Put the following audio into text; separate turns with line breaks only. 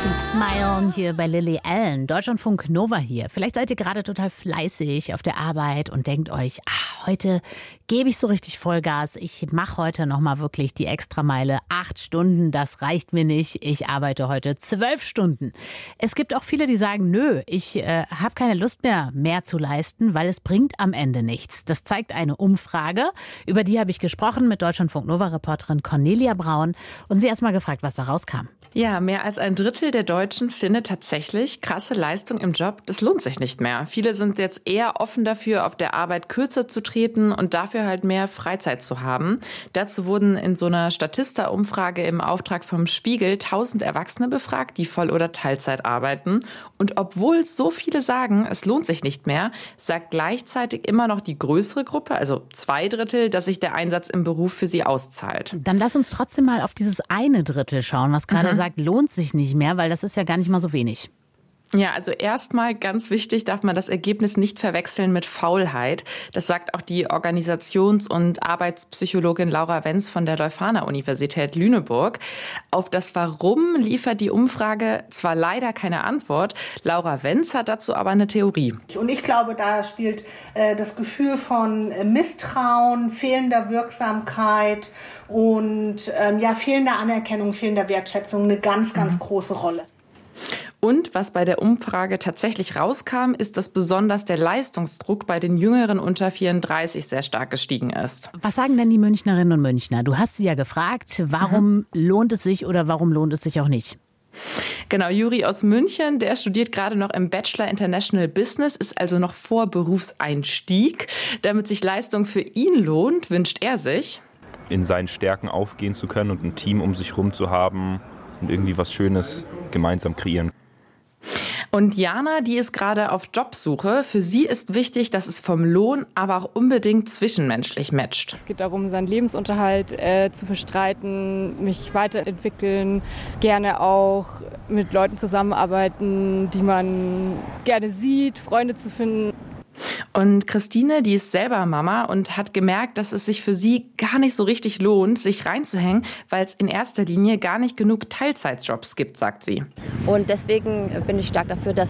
bisschen smilen hier bei Lily Allen. Deutschlandfunk Nova hier. Vielleicht seid ihr gerade total fleißig auf der Arbeit und denkt euch, heute gebe ich so richtig Vollgas. Ich mache heute nochmal wirklich die Extrameile. 8 Stunden, das reicht mir nicht. Ich arbeite heute 12 Stunden. Es gibt auch viele, die sagen, nö, ich habe keine Lust mehr zu leisten, weil es bringt am Ende nichts. Das zeigt eine Umfrage. Über die habe ich gesprochen mit Deutschlandfunk Nova-Reporterin Cornelia Braun und sie erst mal gefragt, was da rauskam.
Ja, mehr als ein Drittel der Deutschen findet tatsächlich, krasse Leistung im Job, das lohnt sich nicht mehr. Viele sind jetzt eher offen dafür, auf der Arbeit kürzer zu treten und dafür halt mehr Freizeit zu haben. Dazu wurden in so einer Statista-Umfrage im Auftrag vom Spiegel 1000 Erwachsene befragt, die Voll- oder Teilzeit arbeiten. Und obwohl so viele sagen, es lohnt sich nicht mehr, sagt gleichzeitig immer noch die größere Gruppe, also 2 Drittel, dass sich der Einsatz im Beruf für sie auszahlt.
Dann lass uns trotzdem mal auf dieses eine Drittel schauen, was gerade sagt, lohnt sich nicht mehr, weil das ist ja gar nicht mal so wenig.
Ja, also erstmal ganz wichtig, darf man das Ergebnis nicht verwechseln mit Faulheit. Das sagt auch die Organisations- und Arbeitspsychologin Laura Wenz von der Leuphana-Universität Lüneburg. Auf das Warum liefert die Umfrage zwar leider keine Antwort, Laura Wenz hat dazu aber eine Theorie.
Und ich glaube, da spielt das Gefühl von Misstrauen, fehlender Wirksamkeit und fehlender Anerkennung, fehlender Wertschätzung eine ganz, ganz große Rolle.
Und was bei der Umfrage tatsächlich rauskam, ist, dass besonders der Leistungsdruck bei den Jüngeren unter 34 sehr stark gestiegen ist.
Was sagen denn die Münchnerinnen und Münchner? Du hast sie ja gefragt, warum lohnt es sich oder warum lohnt es sich auch nicht?
Genau, Juri aus München, der studiert gerade noch im Bachelor International Business, ist also noch vor Berufseinstieg. Damit sich Leistung für ihn lohnt, wünscht er sich,
in seinen Stärken aufgehen zu können und ein Team um sich herum zu haben und irgendwie was Schönes gemeinsam kreieren.
Und Jana, die ist gerade auf Jobsuche. Für sie ist wichtig, dass es vom Lohn, aber auch unbedingt zwischenmenschlich matcht.
Es geht darum, seinen Lebensunterhalt zu bestreiten, mich weiterentwickeln, gerne auch mit Leuten zusammenarbeiten, die man gerne sieht, Freunde zu finden.
Und Christine, die ist selber Mama und hat gemerkt, dass es sich für sie gar nicht so richtig lohnt, sich reinzuhängen, weil es in erster Linie gar nicht genug Teilzeitjobs gibt, sagt sie.
Und deswegen bin ich stark dafür, dass